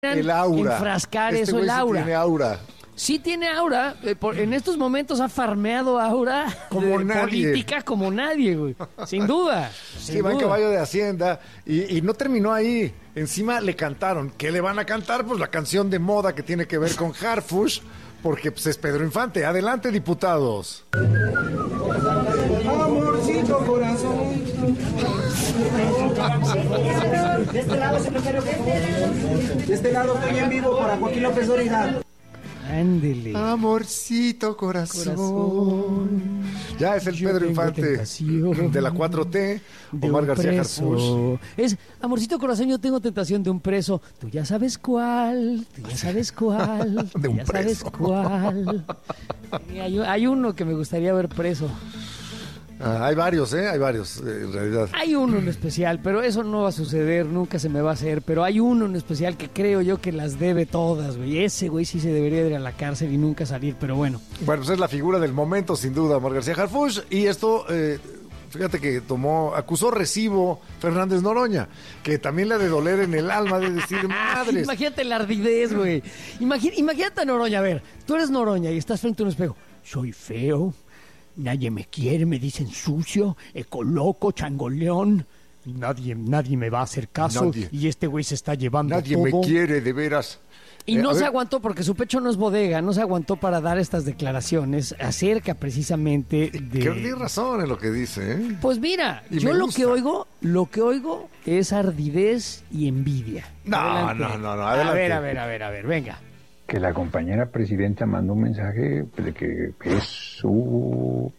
El aura. Enfrascar Este eso, güey el sí aura. tiene aura. Sí tiene aura. En estos momentos ha farmeado aura Como de nadie. política como nadie, güey. Sin duda. Sí, sin va en duda. caballo de Hacienda y no terminó ahí. Encima le cantaron. ¿Qué le van a cantar? Pues la canción de moda que tiene que ver con Harfush, porque pues, es Pedro Infante. Adelante, diputados. Amorcito corazón. De este lado estoy en vivo para Joaquín López Dóriga. Ándele. Amorcito corazón. Ya es el Yo Pedro tengo Infante tentación de la 4T, de Omar un García preso. Harfush. Es, amorcito corazón, yo tengo tentación de un preso. Tú ya sabes cuál, tú ya sabes cuál, De un ya sabes preso. cuál. Y hay uno que me gustaría ver preso. Hay varios, en realidad. Hay uno en especial, pero eso no va a suceder, nunca se me va a hacer. Pero hay uno en especial que creo yo que las debe todas, güey. Ese güey sí se debería ir a la cárcel y nunca salir, pero bueno. Bueno, pues es la figura del momento, sin duda, Omar García Harfush. Y esto, fíjate que acusó recibo Fernández Noroña, que también le ha de doler en el alma de decir, madres. Imagínate la ardidez, güey. Imagínate a Noroña, a ver, tú eres Noroña y estás frente a un espejo. Soy feo, nadie me quiere, me dicen sucio, ecoloco, changoleón. Nadie me va a hacer caso. Nadie. Y este güey se está llevando Nadie todo. me quiere, de veras. Y no A se ver, aguantó porque su pecho no es bodega, no se aguantó para dar estas declaraciones acerca precisamente de... que tiene razón en lo que dice, ¿eh? Pues mira, Y yo me lo gusta. que oigo es ardidez y envidia. No, Adelante. no, A adelante. ver, venga. Que la compañera presidenta mandó un mensaje de que es su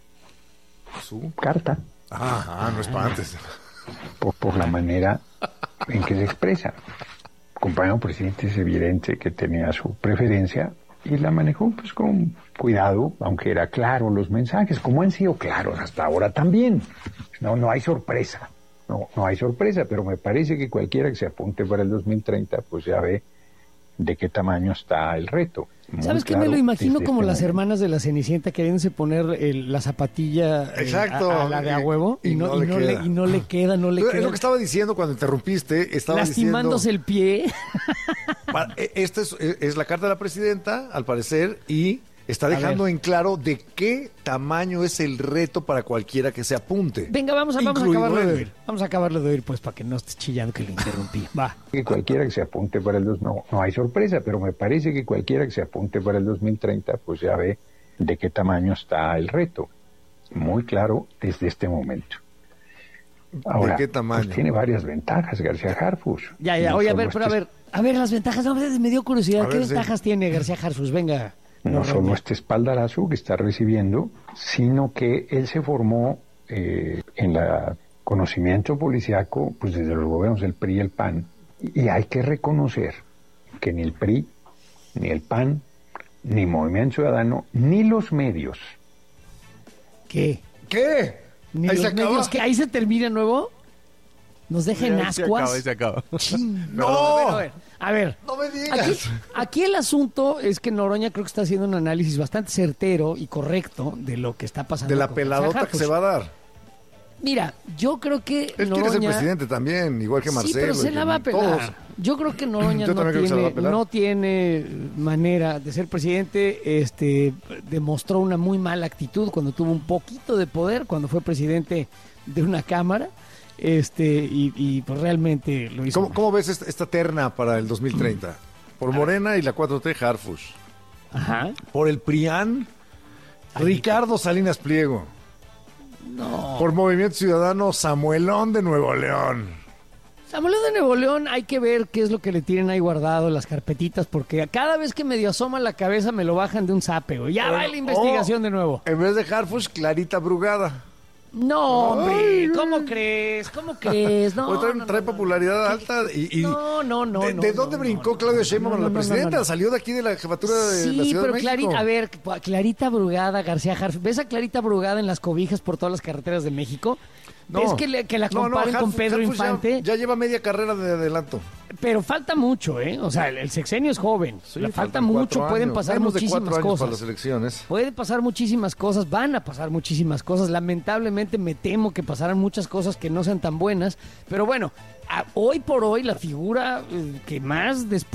carta No es para antes. por la manera en que se expresa. El compañero presidente es evidente que tenía su preferencia y la manejó pues con cuidado, aunque era claro los mensajes, como han sido claros hasta ahora también. No hay sorpresa, no hay sorpresa, pero me parece que cualquiera que se apunte para el 2030 pues ya ve de qué tamaño está el reto. Muy ¿Sabes qué? claro Me lo imagino desde como este las momento. hermanas de la Cenicienta queriéndose poner la zapatilla Exacto. a la de a huevo Y no le queda. no le queda. Es lo que estaba diciendo cuando interrumpiste. Estaba Lastimándose el pie. Esta es la carta de la presidenta, al parecer, y está dejando en claro de qué tamaño es el reto para cualquiera que se apunte. Venga, vamos a Incluido acabarlo de él. oír. Vamos a acabarlo de oír, pues, para que no estés chillando que le interrumpí. Va. Que cualquiera que se apunte para el no hay sorpresa, pero me parece que cualquiera que se apunte para el 2030 pues ya ve de qué tamaño está el reto. Muy claro desde este momento. Ahora, ¿De qué tamaño? pues tiene varias ventajas García Harfush. Ya, No oye, a solo ver, pero este- a ver, las ventajas, no, me dio curiosidad. A ¿Qué ver, sí. ventajas tiene García Harfush? Venga. No solo este espaldarazo que está recibiendo, sino que él se formó en el conocimiento policiaco, pues desde los gobiernos del PRI y el PAN, y hay que reconocer que ni el PRI, ni el PAN, ni Movimiento Ciudadano, ni los medios, ¿Qué? ¿Qué? Ni Ahí los se acaba. medios, ¿que ahí se termina nuevo? ¿Nos dejen ascuas? Se acaba. ¡No! A ver. ¡No me digas! Aquí el asunto es que Noroña creo que está haciendo un análisis bastante certero y correcto de lo que está pasando. De la con peladota García que se Harfush. va a dar. Mira, yo creo que Él quiere ser presidente también, igual que Marcelo. Sí, pero se y la va a pelar. todos. Yo creo que Noroña Yo también creo que se la va a pelar. no tiene manera de ser presidente. Demostró una muy mala actitud cuando tuvo un poquito de poder, cuando fue presidente de una cámara. Y pues realmente lo hizo. ¿Cómo ves esta terna para el 2030? Por Morena y la 4T, Harfush. Ajá. Por el PRIAN, Ricardo Salinas Pliego. No. Por Movimiento Ciudadano, Samuelón de Nuevo León. Samuel de Nuevo León, hay que ver qué es lo que le tienen ahí guardado, las carpetitas, porque cada vez que medio asoma la cabeza me lo bajan de un zape, güey. Ya va la investigación de nuevo. En vez de Harfush, Clarita Brugada. No, hombre, ¿cómo crees? ¿Cómo crees? No, Hoy trae popularidad alta y No. ¿De dónde brincó Claudia Sheinbaum a la presidenta? no. Salió de aquí de la jefatura de la Sí, Ciudad pero de México. Clarita, a ver, Clarita Brugada, García Harfush, ¿ves a Clarita Brugada en las cobijas por todas las carreteras de México? ¿Ves que la comparen con Pedro Harfush Infante? Ya lleva media carrera de adelanto. Pero falta mucho, ¿eh? O sea, el sexenio es joven. Sí, falta faltan mucho, 4 pueden años. pasar Menos de 4 muchísimas años para cosas. las elecciones. Pueden pasar muchísimas cosas, van a pasar muchísimas cosas. Lamentablemente me temo que pasarán muchas cosas que no sean tan buenas. Pero bueno, hoy por hoy la figura que más después